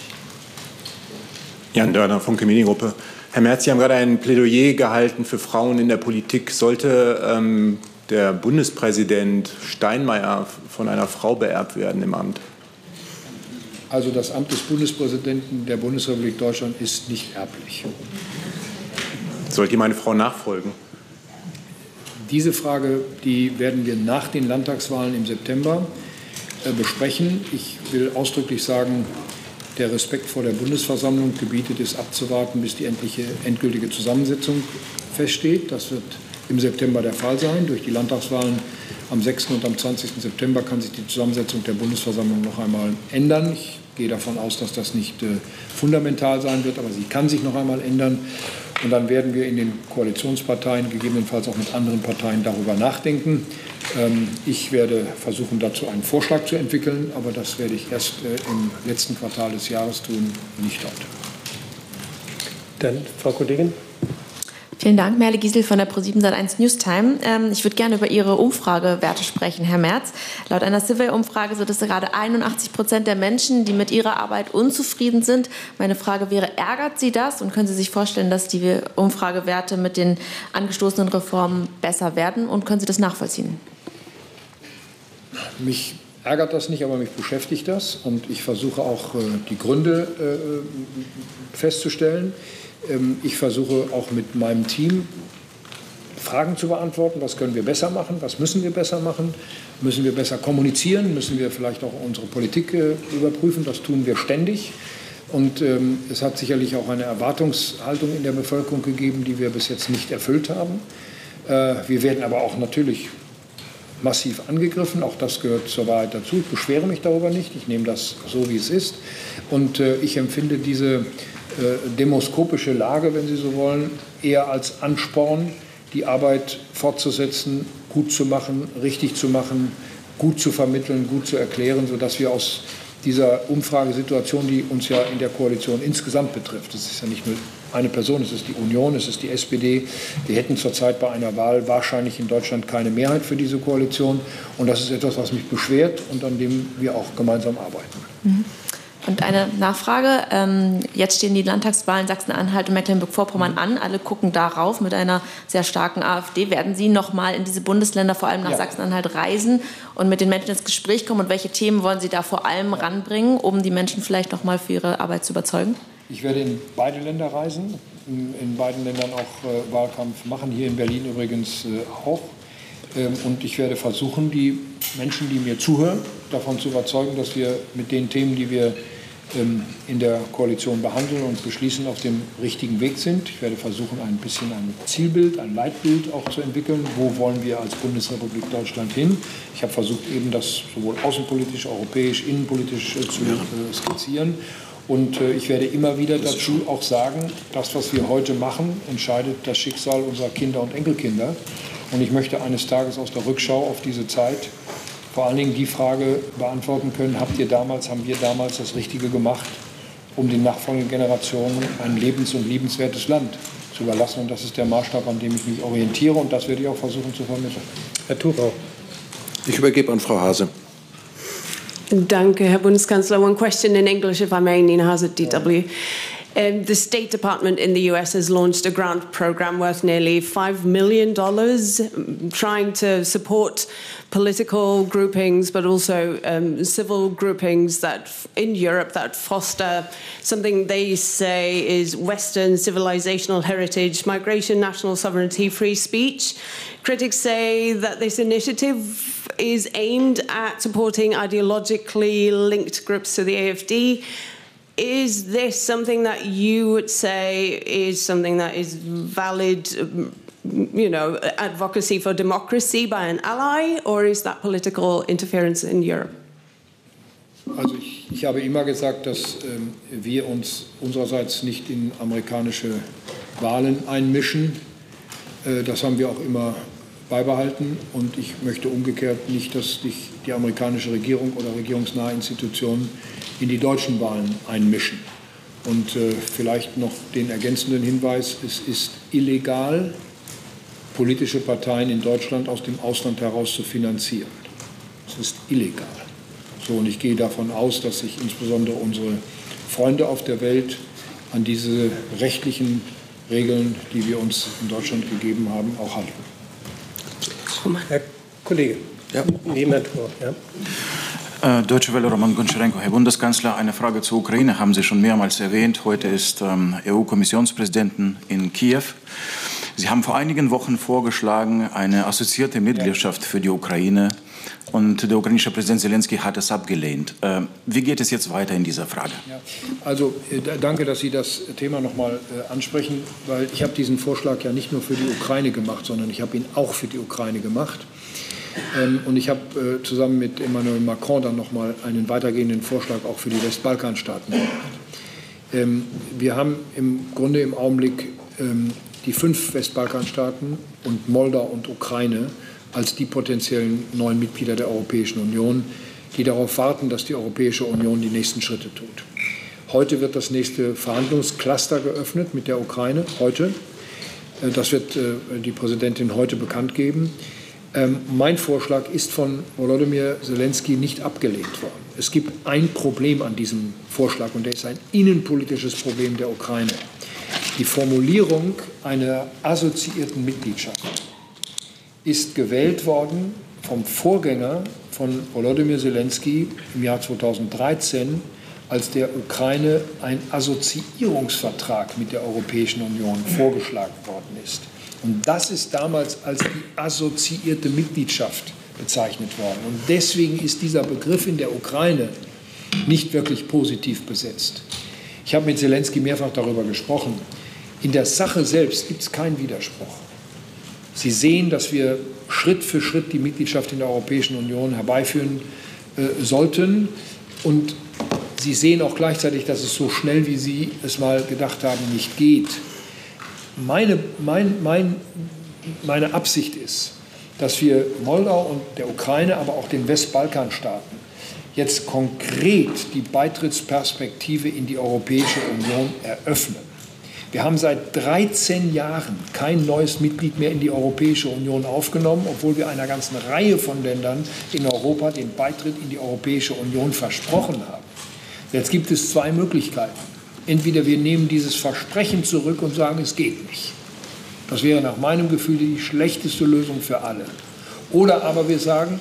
Jan Dörner, Funke Mediengruppe. Herr Merz, Sie haben gerade ein Plädoyer gehalten für Frauen in der Politik. Sollte der Bundespräsident Steinmeier von einer Frau beerbt werden im Amt? Also das Amt des Bundespräsidenten der Bundesrepublik Deutschland ist nicht erblich. Sollte ihm eine Frau nachfolgen? Diese Frage, die werden wir nach den Landtagswahlen im September besprechen. Ich will ausdrücklich sagen, der Respekt vor der Bundesversammlung gebietet es abzuwarten, bis die endgültige Zusammensetzung feststeht. Das wird im September der Fall sein. Durch die Landtagswahlen am 6. und am 20. September kann sich die Zusammensetzung der Bundesversammlung noch einmal ändern. Ich gehe davon aus, dass das nicht fundamental sein wird, aber sie kann sich noch einmal ändern. Und dann werden wir in den Koalitionsparteien, gegebenenfalls auch mit anderen Parteien, darüber nachdenken. Ich werde versuchen, dazu einen Vorschlag zu entwickeln, aber das werde ich erst im letzten Quartal des Jahres tun, nicht heute. Dann Frau Kollegin. Vielen Dank, Merle Giesel von der ProSiebenSat.1 Newstime. Ich würde gerne über Ihre Umfragewerte sprechen, Herr Merz. Laut einer Survey-Umfrage sind es gerade 81% der Menschen, die mit ihrer Arbeit unzufrieden sind. Meine Frage wäre, ärgert Sie das und können Sie sich vorstellen, dass die Umfragewerte mit den angestoßenen Reformen besser werden und können Sie das nachvollziehen? Mich ärgert das nicht, aber mich beschäftigt das und ich versuche auch die Gründe festzustellen. Ich versuche auch mit meinem Team Fragen zu beantworten. Was können wir besser machen? Was müssen wir besser machen? Müssen wir besser kommunizieren? Müssen wir vielleicht auch unsere Politik überprüfen? Das tun wir ständig. Und es hat sicherlich auch eine Erwartungshaltung in der Bevölkerung gegeben, die wir bis jetzt nicht erfüllt haben. Wir werden aber auch natürlich massiv angegriffen. Auch das gehört zur Wahrheit dazu. Ich beschwere mich darüber nicht. Ich nehme das so, wie es ist. Und ich empfinde diese demoskopische Lage, wenn Sie so wollen, eher als Ansporn, die Arbeit fortzusetzen, gut zu machen, richtig zu machen, gut zu vermitteln, gut zu erklären, sodass wir aus dieser Umfragesituation, die uns ja in der Koalition insgesamt betrifft, das ist ja nicht nur eine Person, es ist die Union, es ist die SPD, wir hätten zurzeit bei einer Wahl wahrscheinlich in Deutschland keine Mehrheit für diese Koalition und das ist etwas, was mich beschwert und an dem wir auch gemeinsam arbeiten. Mhm. Und eine Nachfrage. Jetzt stehen die Landtagswahlen Sachsen-Anhalt und Mecklenburg-Vorpommern an. Alle gucken darauf mit einer sehr starken AfD. Werden Sie noch mal in diese Bundesländer, vor allem nach Sachsen-Anhalt, reisen und mit den Menschen ins Gespräch kommen? Und welche Themen wollen Sie da vor allem ranbringen, um die Menschen vielleicht noch mal für ihre Arbeit zu überzeugen? Ich werde in beide Länder reisen. in beiden Ländern auch Wahlkampf machen, hier in Berlin übrigens auch. Und ich werde versuchen, die Menschen, die mir zuhören, davon zu überzeugen, dass wir mit den Themen, die wir in der Koalition behandeln und beschließen, auf dem richtigen Weg sind. Ich werde versuchen, ein bisschen ein Zielbild, ein Leitbild auch zu entwickeln. Wo wollen wir als Bundesrepublik Deutschland hin? Ich habe versucht, eben das sowohl außenpolitisch, europäisch, innenpolitisch zu skizzieren. Und ich werde immer wieder dazu auch sagen, das, was wir heute machen, entscheidet das Schicksal unserer Kinder und Enkelkinder. Und ich möchte eines Tages aus der Rückschau auf diese Zeit vor allen Dingen die Frage beantworten können, haben wir damals das Richtige gemacht, um den nachfolgenden Generationen ein lebens- und liebenswertes Land zu überlassen. Und das ist der Maßstab, an dem ich mich orientiere. Und das werde ich auch versuchen zu vermitteln. Herr Thurau. Ich übergebe an Frau Hase. Danke, Herr Bundeskanzler. One question in English, if I may, Nina Hase, DW. The State Department in the US has launched a grant program worth nearly $5 million, trying to support political groupings, but also civil groupings that in Europe that foster something they say is Western civilizational heritage, migration, national sovereignty, free speech. Critics say that this initiative is aimed at supporting ideologically linked groups to the AfD. Is this something that you would say is something that is valid, advocacy for democracy by an ally, or is that political interference in Europe? Also ich habe immer gesagt, dass wir uns unsererseits nicht in amerikanische Wahlen einmischen. Das haben wir auch immer beibehalten. Und ich möchte umgekehrt nicht, dass sich die amerikanische Regierung oder regierungsnahe Institutionen in die deutschen Wahlen einmischen. Und vielleicht noch den ergänzenden Hinweis, es ist illegal, politische Parteien in Deutschland aus dem Ausland heraus zu finanzieren. Es ist illegal. So, und ich gehe davon aus, dass sich insbesondere unsere Freunde auf der Welt an diese rechtlichen Regeln, die wir uns in Deutschland gegeben haben, auch halten. Herr Kollege, neben Herrn Thurau. Ja. Deutsche Welle, Roman Goncharenko. Herr Bundeskanzler, eine Frage zur Ukraine haben Sie schon mehrmals erwähnt. Heute ist EU-Kommissionspräsidenten in Kiew. Sie haben vor einigen Wochen vorgeschlagen, eine assoziierte Mitgliedschaft für die Ukraine. Und der ukrainische Präsident Zelensky hat es abgelehnt. Wie geht es jetzt weiter in dieser Frage? Ja, also danke, dass Sie das Thema noch mal ansprechen, weil ich habe diesen Vorschlag ja nicht nur für die Ukraine gemacht, sondern ich habe ihn auch für die Ukraine gemacht. Und ich habe zusammen mit Emmanuel Macron dann noch mal einen weitergehenden Vorschlag auch für die Westbalkanstaaten gemacht. Wir haben im Grunde im Augenblick die 5 Westbalkanstaaten und Moldau und Ukraine als die potenziellen neuen Mitglieder der Europäischen Union, die darauf warten, dass die Europäische Union die nächsten Schritte tut. Heute wird das nächste Verhandlungscluster geöffnet mit der Ukraine. Heute. Das wird die Präsidentin heute bekannt geben. Mein Vorschlag ist von Volodymyr Zelensky nicht abgelehnt worden. Es gibt ein Problem an diesem Vorschlag, und der ist ein innenpolitisches Problem der Ukraine. Die Formulierung einer assoziierten Mitgliedschaft ist gewählt worden vom Vorgänger von Volodymyr Zelensky im Jahr 2013, als der Ukraine ein Assoziierungsvertrag mit der Europäischen Union vorgeschlagen worden ist. Und das ist damals als die assoziierte Mitgliedschaft bezeichnet worden. Und deswegen ist dieser Begriff in der Ukraine nicht wirklich positiv besetzt. Ich habe mit Zelensky mehrfach darüber gesprochen. In der Sache selbst gibt es keinen Widerspruch. Sie sehen, dass wir Schritt für Schritt die Mitgliedschaft in der Europäischen Union herbeiführen sollten. Und Sie sehen auch gleichzeitig, dass es so schnell, wie Sie es mal gedacht haben, nicht geht. Meine Absicht ist, dass wir Moldau und der Ukraine, aber auch den Westbalkanstaaten jetzt konkret die Beitrittsperspektive in die Europäische Union eröffnen. Wir haben seit 13 Jahren kein neues Mitglied mehr in die Europäische Union aufgenommen, obwohl wir einer ganzen Reihe von Ländern in Europa den Beitritt in die Europäische Union versprochen haben. Jetzt gibt es 2 Möglichkeiten. Entweder wir nehmen dieses Versprechen zurück und sagen, es geht nicht. Das wäre nach meinem Gefühl die schlechteste Lösung für alle. Oder aber wir sagen,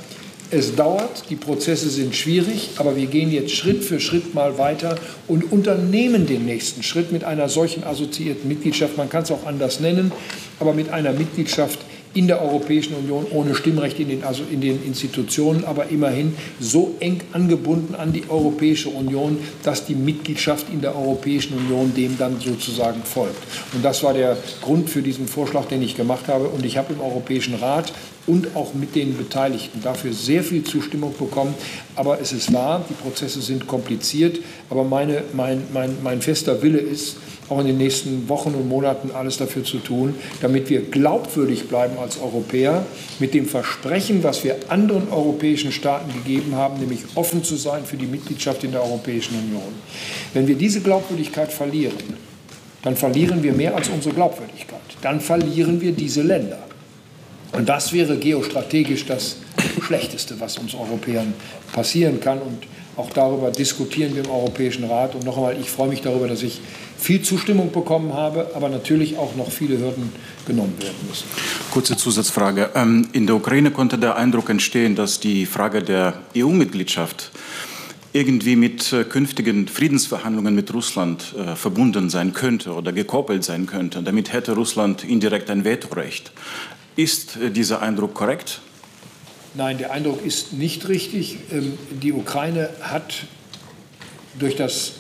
Es dauert, die Prozesse sind schwierig, aber wir gehen jetzt Schritt für Schritt mal weiter und unternehmen den nächsten Schritt mit einer solchen assoziierten Mitgliedschaft. Man kann es auch anders nennen, aber mit einer Mitgliedschaft in der Europäischen Union, ohne Stimmrecht in den Institutionen, aber immerhin so eng angebunden an die Europäische Union, dass die Mitgliedschaft in der Europäischen Union dem dann sozusagen folgt. Und das war der Grund für diesen Vorschlag, den ich gemacht habe. Und ich habe im Europäischen Rat und auch mit den Beteiligten dafür sehr viel Zustimmung bekommen. Aber es ist wahr, die Prozesse sind kompliziert. Aber mein fester Wille ist, auch in den nächsten Wochen und Monaten alles dafür zu tun, damit wir glaubwürdig bleiben als Europäer mit dem Versprechen, was wir anderen europäischen Staaten gegeben haben, nämlich offen zu sein für die Mitgliedschaft in der Europäischen Union. Wenn wir diese Glaubwürdigkeit verlieren, dann verlieren wir mehr als unsere Glaubwürdigkeit. Dann verlieren wir diese Länder. Und das wäre geostrategisch das Schlechteste, was uns Europäern passieren kann. Und auch darüber diskutieren wir im Europäischen Rat. Und noch einmal, ich freue mich darüber, dass ich viel Zustimmung bekommen habe, aber natürlich auch noch viele Hürden genommen werden müssen. Kurze Zusatzfrage. In der Ukraine konnte der Eindruck entstehen, dass die Frage der EU-Mitgliedschaft irgendwie mit künftigen Friedensverhandlungen mit Russland verbunden sein könnte oder gekoppelt sein könnte. Damit hätte Russland indirekt ein Vetorecht. Ist dieser Eindruck korrekt? Nein, der Eindruck ist nicht richtig. Die Ukraine hat durch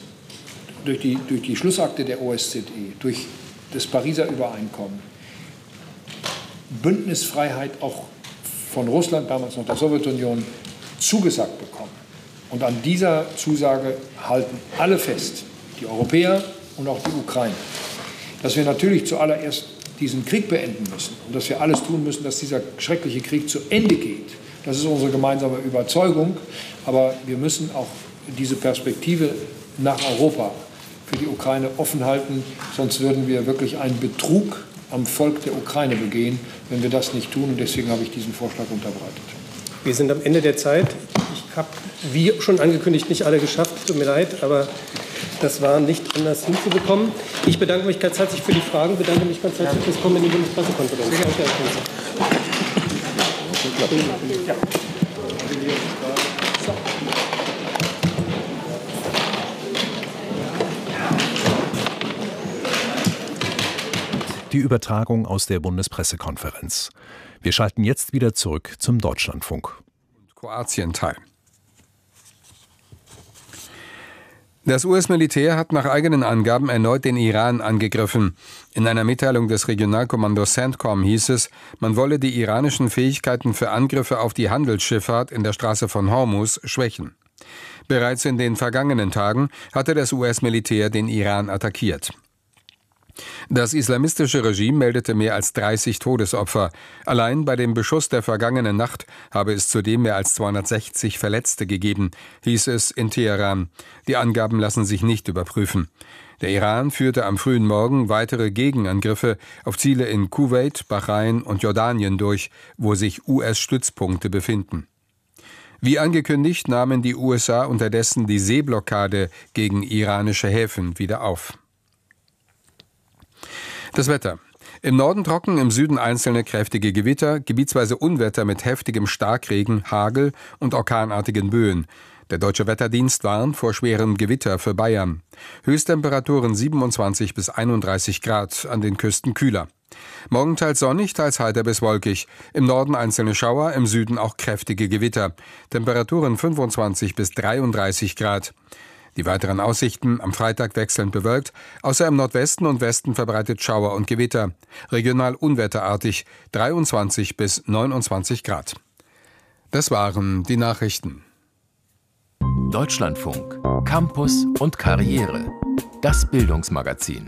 die Schlussakte der OSZE, durch das Pariser Übereinkommen, Bündnisfreiheit auch von Russland, damals noch der Sowjetunion, zugesagt bekommen. Und an dieser Zusage halten alle fest, die Europäer und auch die Ukrainer, dass wir natürlich zuallererst diesen Krieg beenden müssen und dass wir alles tun müssen, dass dieser schreckliche Krieg zu Ende geht. Das ist unsere gemeinsame Überzeugung. Aber wir müssen auch diese Perspektive nach Europa für die Ukraine offen halten. Sonst würden wir wirklich einen Betrug am Volk der Ukraine begehen, wenn wir das nicht tun. Und deswegen habe ich diesen Vorschlag unterbreitet. Wir sind am Ende der Zeit. Ich habe, wie schon angekündigt, nicht alle geschafft. Tut mir leid, aber das war nicht anders hinzubekommen. Ich bedanke mich ganz herzlich für die Fragen, bedanke mich ganz herzlich fürs Kommen in die Bundespressekonferenz. Die Übertragung aus der Bundespressekonferenz. Wir schalten jetzt wieder zurück zum Deutschlandfunk. Kroatien teil. Das US-Militär hat nach eigenen Angaben erneut den Iran angegriffen. In einer Mitteilung des Regionalkommandos CENTCOM hieß es, man wolle die iranischen Fähigkeiten für Angriffe auf die Handelsschifffahrt in der Straße von Hormuz schwächen. Bereits in den vergangenen Tagen hatte das US-Militär den Iran attackiert. Das islamistische Regime meldete mehr als 30 Todesopfer. Allein bei dem Beschuss der vergangenen Nacht habe es zudem mehr als 260 Verletzte gegeben, hieß es in Teheran. Die Angaben lassen sich nicht überprüfen. Der Iran führte am frühen Morgen weitere Gegenangriffe auf Ziele in Kuwait, Bahrain und Jordanien durch, wo sich US-Stützpunkte befinden. Wie angekündigt, nahmen die USA unterdessen die Seeblockade gegen iranische Häfen wieder auf. Das Wetter. Im Norden trocken, im Süden einzelne kräftige Gewitter, gebietsweise Unwetter mit heftigem Starkregen, Hagel und orkanartigen Böen. Der Deutsche Wetterdienst warnt vor schwerem Gewitter für Bayern. Höchsttemperaturen 27 bis 31 Grad, an den Küsten kühler. Morgen teils sonnig, teils heiter bis wolkig. Im Norden einzelne Schauer, im Süden auch kräftige Gewitter. Temperaturen 25 bis 33 Grad. Die weiteren Aussichten: am Freitag wechselnd bewölkt, außer im Nordwesten und Westen verbreitet Schauer und Gewitter. Regional unwetterartig, 23 bis 29 Grad. Das waren die Nachrichten. Deutschlandfunk, Campus und Karriere. Das Bildungsmagazin.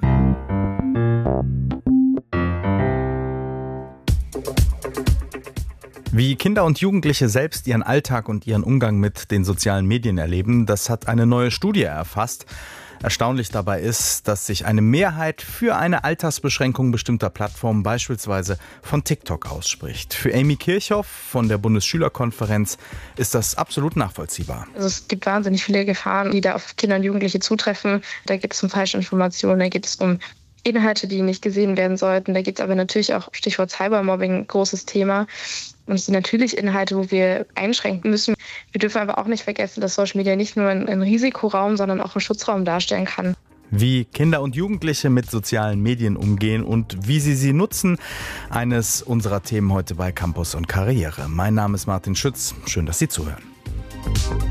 Wie Kinder und Jugendliche selbst ihren Alltag und ihren Umgang mit den sozialen Medien erleben, das hat eine neue Studie erfasst. Erstaunlich dabei ist, dass sich eine Mehrheit für eine Altersbeschränkung bestimmter Plattformen, beispielsweise von TikTok, ausspricht. Für Amy Kirchhoff von der Bundesschülerkonferenz ist das absolut nachvollziehbar. Also es gibt wahnsinnig viele Gefahren, die da auf Kinder und Jugendliche zutreffen. Da geht es um Falschinformationen, da geht es um Inhalte, die nicht gesehen werden sollten. Da gibt es aber natürlich auch, Stichwort Cybermobbing, ein großes Thema. Und es sind natürlich Inhalte, wo wir einschränken müssen. Wir dürfen aber auch nicht vergessen, dass Social Media nicht nur ein Risikoraum, sondern auch einen Schutzraum darstellen kann. Wie Kinder und Jugendliche mit sozialen Medien umgehen und wie sie nutzen. Eines unserer Themen heute bei Campus und Karriere. Mein Name ist Martin Schütz. Schön, dass Sie zuhören.